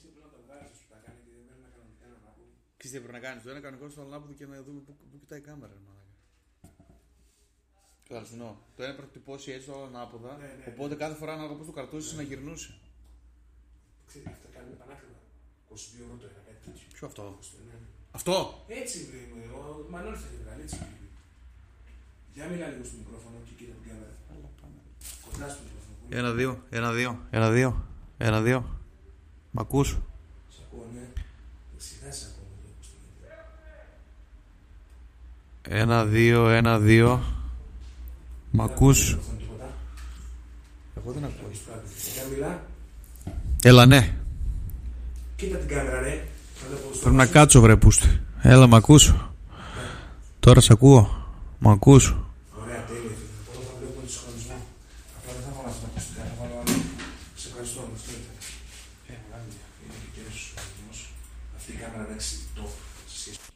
πρέπει να το βγάλεις, σου τα κάνει και δεν πρέπει να κανονικά να ανάποδο. Ξέρεις τι πρέπει να κάνεις, το ένα κανονικό στο ανάποδο και να δούμε πού κοιτάει η κάμερα. Καταρχήν, το ένα προτυπώσει έτσι όλα ανάποδα, οπότε κάθε φορά ανάλογα πώς το κρατώσεις να γυρνούσε. Ξέρετε, αυτά κάνουν πανάκριβα. 22 ευρώ το ένα, κάτι τέτοιο. Ποιο αυτό? Αυτό! Έτσι, ο Μανώλης θα βγάλει, έτσι. Για μιλά λίγο στο μικρόφωνο και κοίτα την κάμερα. Κοντά στο μικρόφωνο. Ένα-δύο. Μ' ακούς? Σ' ακούω, ναι. Σιγά σ' ακούω. 1-2. Μ' ακούς? Εγώ δεν ακούω. Για μιλά. Έλα, ναι. Κοίτα την κάμερα, ρε. Πρέπει να κάτσω, βρε πούστη. Έλα, μ' ακούς? Τώρα σ' ακούω. Μ' ακούς? Ωραία, τέλεια. Τώρα θα βλέπω το συγχρονισμό. Απλά δεν θα βάλω αυτό τα ακουστικά. Θα βάλω άλλο. Σε ευχαριστώ. Αυτό ήθελα. Μεγάλη. Είναι και κύριος ο συγχρονισμός. Αυτή η κάμερα, εντάξει, το σε σχέση.